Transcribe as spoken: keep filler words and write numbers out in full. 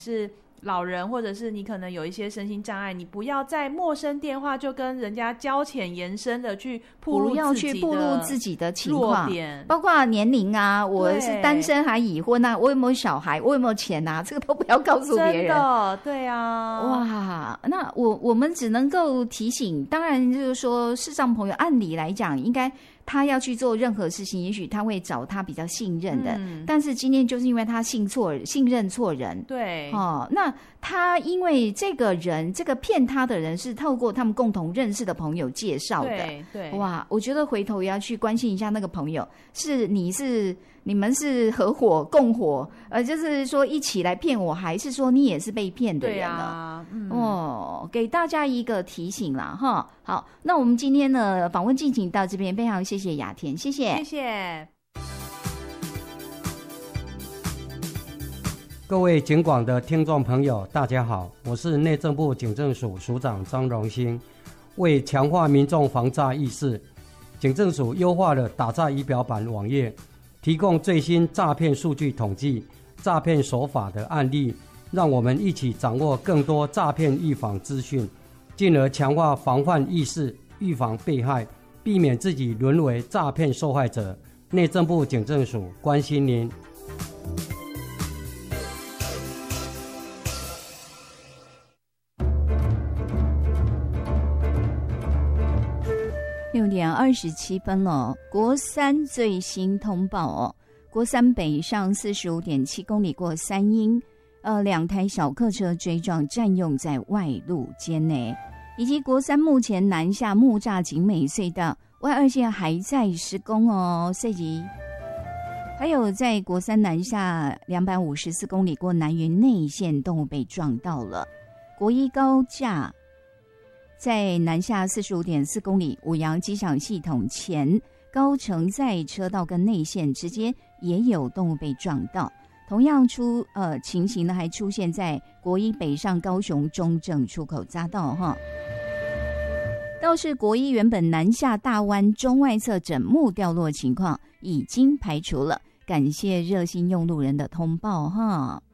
是老人，或者是你可能有一些身心障碍，你不要在陌生电话就跟人家交浅言深的去暴露自己的不要去暴露自己的情况， 弱点， 包括年龄啊，我是单身还已婚啊，我有没有小孩，我有没有钱啊，这个都不要告诉别人。 真的，对啊， 哇，那我我们只能够提醒，当然就是说视障朋友按理来讲应该他要去做任何事情，也许他会找他比较信任的、嗯、但是今天就是因为他信错信任错人， 对哦，那他因为这个人这个骗他的人是透过他们共同认识的朋友介绍的， 对对， 哇，我觉得回头也要去关心一下那个朋友，是你是你们是合伙共伙，呃，就是说一起来骗我，还是说你也是被骗的人呢？ 对啊，嗯、 哦，给大家一个提醒啦，哈。好，那我们今天呢访问进行到这边，非常谢谢雅田，谢谢， 谢谢。 各位警广的听众朋友，大家好，我是内政部警政署署长张荣兴。为强化民众防诈意识，警政署优化了打诈仪表板网页，提供最新诈骗数据统计、诈骗手法的案例，让我们一起掌握更多诈骗预防资讯，进而强化防范意识，预防被害，避免自己沦为诈骗受害者。内政部警政署关心您。 六点二十七分了，国三最新通报哦，国三北上四十五点七公里过三英，呃，两台小客车追撞占用在外路间内，以及国三目前南下木栅景美隧道外二线还在施工哦，涉及还有在国三南下两百五十四公里过南云内线动物被撞到了，国一高架在南下四十五点四公里五羊机场系统前高承载车道跟内线之间也有动物被撞到，同样出呃情形呢还出现在国一北上高雄中正出口匝道哈。倒是国一原本南下大湾中外侧枕木掉落情况已经排除了，感谢热心用路人的通报哈。